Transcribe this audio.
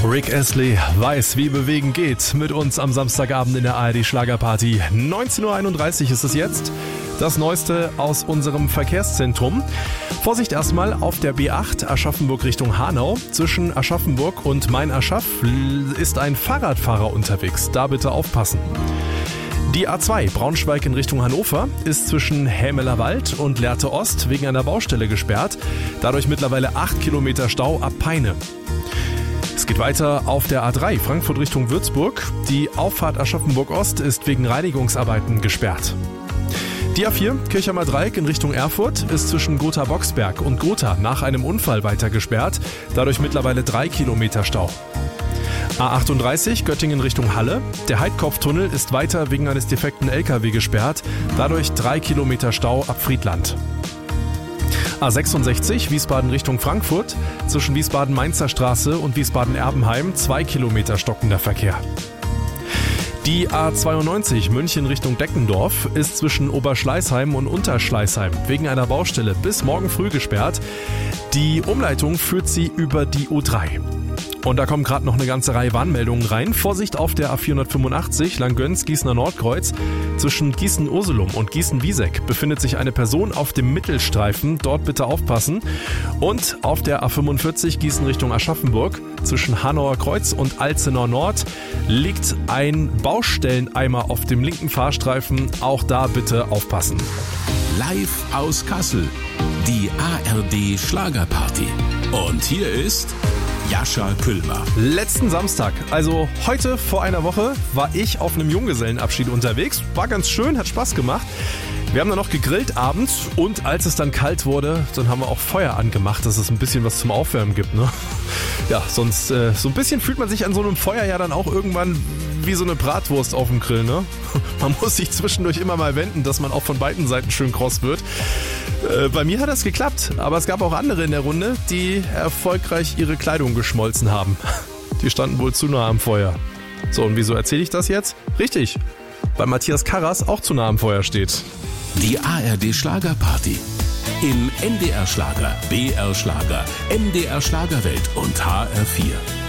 Rick Astley weiß, wie bewegen geht, mit uns am Samstagabend in der ARD Schlagerparty. 19.31 Uhr ist es jetzt. Das Neueste aus unserem Verkehrszentrum. Vorsicht erstmal auf der B8 Aschaffenburg Richtung Hanau. Zwischen Aschaffenburg und Main-Aschaff ist ein Fahrradfahrer unterwegs. Da bitte aufpassen. Die A2 Braunschweig in Richtung Hannover ist zwischen Hämeler Wald und Lehrte Ost wegen einer Baustelle gesperrt. Dadurch mittlerweile 8 Kilometer Stau ab Peine. Es geht weiter auf der A3 Frankfurt Richtung Würzburg. Die Auffahrt Aschaffenburg Ost ist wegen Reinigungsarbeiten gesperrt. Die A4 Kirchheimer Dreieck in Richtung Erfurt ist zwischen Gotha-Boxberg und Gotha nach einem Unfall weiter gesperrt. Dadurch mittlerweile 3 Kilometer Stau. A38 Göttingen Richtung Halle. Der Heidkopftunnel ist weiter wegen eines defekten LKW gesperrt. Dadurch 3 Kilometer Stau ab Friedland. A66 Wiesbaden Richtung Frankfurt. Zwischen Wiesbaden-Mainzer Straße und Wiesbaden-Erbenheim 2 Kilometer stockender Verkehr. Die A92 München Richtung Deckendorf ist zwischen Oberschleißheim und Unterschleißheim wegen einer Baustelle bis morgen früh gesperrt. Die Umleitung führt sie über die U3. Und da kommen gerade noch eine ganze Reihe Warnmeldungen rein. Vorsicht auf der A485 Langgöns Gießener Nordkreuz. Zwischen Gießen-Ursulum und Gießen-Wieseck befindet sich eine Person auf dem Mittelstreifen. Dort bitte aufpassen. Und auf der A45 Gießen Richtung Aschaffenburg zwischen Hanauer Kreuz und Alzenau Nord liegt ein Baustelleneimer auf dem linken Fahrstreifen. Auch da bitte aufpassen. Live aus Kassel, die ARD Schlagerparty. Und hier ist Jascha Küllmer. Letzten Samstag, also heute vor einer Woche, war ich auf einem Junggesellenabschied unterwegs. War ganz schön, hat Spaß gemacht. Wir haben dann noch gegrillt abends und als es dann kalt wurde, dann haben wir auch Feuer angemacht, dass es ein bisschen was zum Aufwärmen gibt. Ne? Ja, sonst so ein bisschen fühlt man sich an so einem Feuer ja dann auch irgendwann wie so eine Bratwurst auf dem Grill. Ne? Man muss sich zwischendurch immer mal wenden, dass man auch von beiden Seiten schön kross wird. Bei mir hat das geklappt, aber es gab auch andere in der Runde, die erfolgreich ihre Kleidung geschmolzen haben. Die standen wohl zu nah am Feuer. So, und wieso erzähle ich das jetzt? Richtig, weil Matthias Karras auch zu nah am Feuer steht. Die ARD Schlagerparty. Im NDR Schlager, BR Schlager, MDR Schlagerwelt und HR4.